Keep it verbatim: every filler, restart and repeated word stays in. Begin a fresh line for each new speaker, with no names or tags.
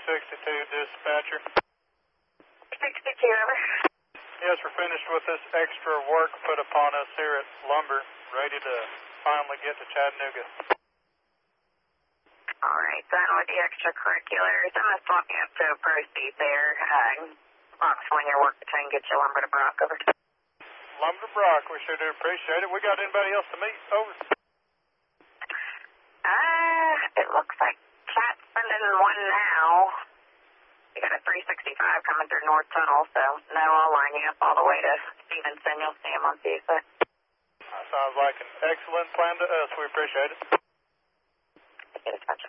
sixty-two, dispatcher.
sixty-two, over.
Yes, we're finished with this extra work put upon us here at Lumber, ready to finally get to Chattanooga.
All right, done with the extracurriculars. I'm just walking up to a proceed there. Uh, box when your work to try and get you Lumber to Brock, over.
Lumber to Brock, we sure do appreciate it. We got anybody else to meet, over?
Uh, it looks like Chat's sending one now. You got a three sixty-five coming through North Tunnel, so no, I'll line you up all the way to Stevenson. You'll see him on Tuesday.
That sounds like an excellent plan to us. We appreciate it.
Get a touch.